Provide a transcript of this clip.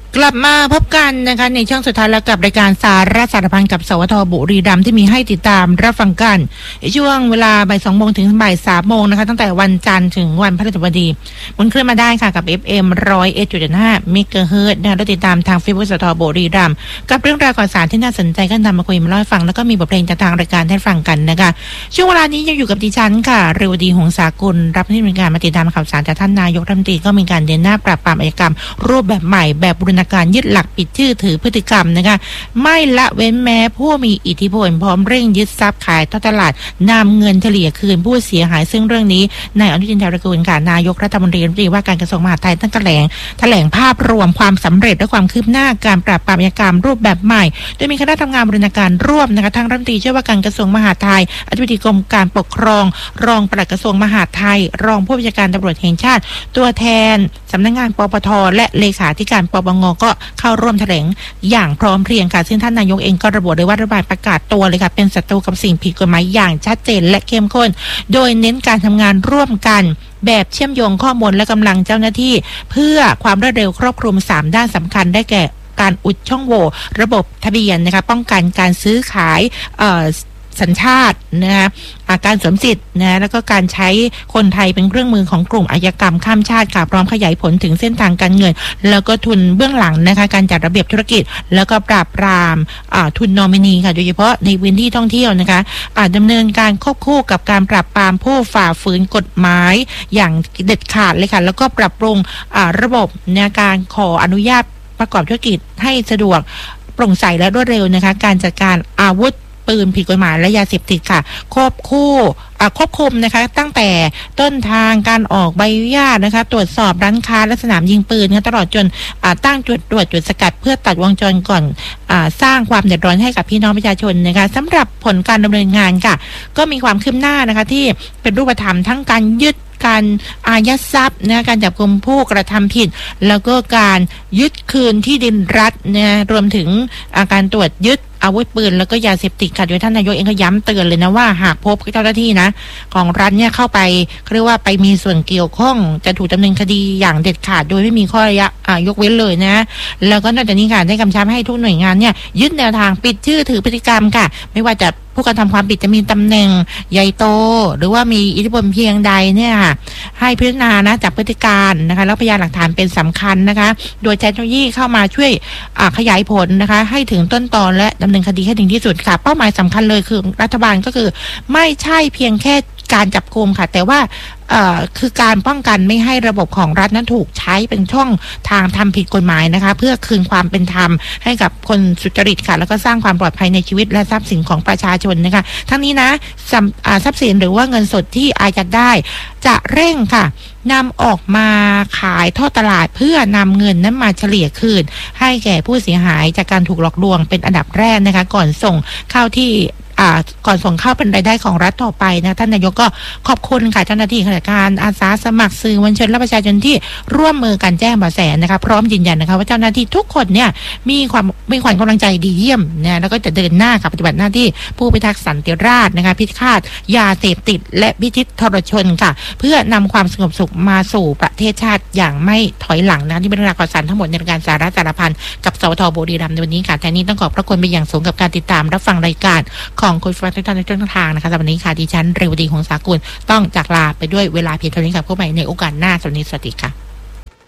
กลับมาพบกันนะคะในช่วงสุดท้ายแล้วกับรายการสาระสารพันกับสวทบุรีรัมย์ที่มีให้ติดตามรับฟังกันช่วงเวลาบ่าย 2 โมงถึงบ่าย 3 โมงนะคะตั้งแต่วันจันทร์ถึงวันพฤหัสบดีบนเคลื่อนมาได้ค่ะกับ FM 101.5 เมกะเฮิรตซ์และติดตามทาง Facebook สวทบุรีรัมย์กับเรื่องราวข่าวสารที่น่าสนใจกันนำมาคุยมาเล่าให้ฟังแล้วก็มีบทเพลงจากทางรายการให้ฟังกันนะคะช่วงเวลานี้ยังอยู่กับดิฉันค่ะเรวดีหงสากุลรับหน้าที่ในการมาติดตามข่าวสารจากท่านนายกรัฐมนตรีก็มีการเดินหน้าปราบปรามอาชญากรรมรูปแบบใหม่แบบบูรณาการยึดหลักปิดชื่อถือพฤติกรรมนะคะไม่ละเว้นแม้ผู้มีอิทธิพลพร้อมเร่งยึดทรัพย์ขายทอดตลาดนำเงินเฉลี่ยคืนผู้เสียหายซึ่งเรื่องนี้นายอนุทิน ชาญวิรากูลค่ะนายกรัฐมนตรีว่าการกระทรวงมหาดไทยตั้งแถลงภาพรวมความสำเร็จและความคืบหน้าการปราบปรามอาชญากรรมรูปแบบใหม่โดยมีคณะทำงานบูรณาการร่วมนะคะทั้งรัฐมนตรีช่วยว่าการกระทรวงมหาดไทยอธิบดีกรมการปกครองรองปลัดกระทรวงมหาดไทยรองผู้บัญชาการตำรวจแห่งชาติตัวแทนสำนักงานปปทและเลขาธิการปปงก็เข้าร่วมแถลงอย่างพร้อมเพรียงค่ะซึ่งท่านนายกเองก็ระบุเลยว่ารัฐบาลประกาศตัวเลยค่ะเป็นศัตรูกับสิ่งผิดกฎหมายอย่างชัดเจนและเข้มข้นโดยเน้นการทำงานร่วมกันแบบเชื่อมโยงข้อมูลและกำลังเจ้าหน้าที่เพื่อความรวดเร็วครอบคลุม3ด้านสำคัญได้แก่การอุดช่องโหว่ระบบทะเบียนนะคะป้องกันการซื้อขายสัญชาตินะคะการสวมสิทธิ์นะแล้วก็การใช้คนไทยเป็นเครื่องมือของกลุ่มอาชญากรรมข้ามชาติค่ะพร้อมขยายผลถึงเส้นทางการเงินแล้วก็ทุนเบื้องหลังนะคะการจัดระเบียบธุรกิจแล้วก็ปราบปรามทุนนอมินีค่ะโดยเฉพาะในพื้นที่ท่องเที่ยวนะคะดำเนินการควบคู่กับการปราบปรามผู้ฝ่าฝืนกฎหมายอย่างเด็ดขาดเลยค่ะแล้วก็ปรับปรุงระบบในการขออนุญาตประกอบธุรกิจให้สะดวกโปร่งใสและรวดเร็วนะคะการจัดการอาวุธปืนผิดกฎหมายและยาเสพติดค่ะควบคุมนะคะตั้งแต่ต้นทางการออกใบอนุญาตนะคะตรวจสอบร้านค้าและสนามยิงปืนตลอดจนตั้งจุดตรวจจุดสกัดเพื่อตัดวงจรก่อนสร้างความเดือดร้อนให้กับพี่น้องประชาชนนะคะสำหรับผลการดำเนินงานค่ะก็มีความคืบหน้านะคะที่เป็นรูปธรรมทั้งการยึดการอายัดทรัพย์นะการจับกุมผู้กระทำผิดแล้วก็การยึดคืนที่ดินรัฐนะรวมถึงการตรวจยึดอาวุธปืนแล้วก็ยาเสพติดค่ะโดยท่านนายกเองก็ย้ำเตือนเลยนะว่าหากพบเจ้าหน้าที่นะของรัฐเนี่ยเข้าไปเรียกว่าไปมีส่วนเกี่ยวข้องจะถูกดำเนินคดีอย่างเด็ดขาดโดยไม่มีข้อยกเว้นเลยนะแล้วก็นอกจากนี้ค่ะได้กำชับให้ทุกหน่วยงานเนี่ยยึดแนวทางปิดชื่อถือพฤติกรรมค่ะไม่ว่าจะผู้กระทำความผิดจะมีตำแหน่งใหญ่โตหรือว่ามีอิทธิพลเพียงใดเนี่ยให้พิจารณานะจากพฤติการนะคะแล้วพยานหลักฐานเป็นสำคัญนะคะโดยเทคโนโลยีเข้ามาช่วยขยายผลนะคะให้ถึงต้นตอและดำเนินคดีให้ถึงที่สุดค่ะเป้าหมายสำคัญเลยคือรัฐบาลก็คือไม่ใช่เพียงแค่การจับกุมค่ะแต่ว่าคือการป้องกันไม่ให้ระบบของรัฐนั้นถูกใช้เป็นช่องทางทำผิดกฎหมายนะคะเพื่อคืนความเป็นธรรมให้กับคนสุจริตค่ะแล้วก็สร้างความปลอดภัยในชีวิตและทรัพย์สินของประชาชนนะคะทั้งนี้นะทรัพย์สินหรือว่าเงินสดที่อายัดได้จะเร่งค่ะนำออกมาขายทอดตลาดเพื่อนำเงินนั้นมาเฉลี่ยคืนให้แก่ผู้เสียหายจากการถูกหลอกลวงเป็นอันดับแรกนะคะก่อนส่งเข้าที่ก่อนส่งเข้าเป็นรายได้ของรัฐต่อไปนะท่านนายกก็ขอบคุณค่ะเจ้าหน้าที่ข้าราชการอาสาสมัครสื่อมวลชนและประชาชนที่ร่วมมือกันแจ้งเบาะแสนะคะพร้อมยืนยันนะคะว่าเจ้าหน้าที่ทุกคนเนี่ยมีขวัญกำลังใจดีเยี่ยมนะแล้วก็จะเดินหน้ากับปฏิบัติหน้าที่ผู้พิทักษ์สันติราษฎร์นะคะพิฆาตยาเสพติดและพิชิตทรชนค่ะเพื่อนำความสงบสุขมาสู่ประเทศชาติอย่างไม่ถอยหลังนะที่เป็นเรื่องข่าวสารทั้งหมดในการสาระสารพันกับสวทบุรีรัมย์ในวันนี้ค่ะแทนนี้ต้องขอบพระคุณเป็นอย่างสูงกับการติดตามรับฟังรายการของคุณฟังทุกท่านในช่องทางนะคะสำหรับวันนี้ค่ะดิฉันเรวดีหงสากุลต้องจากลาไปด้วยเวลาเพียงเท่านี้ค่ะพบใหม่ในโอกาสหน้าสวัสดีค่ะ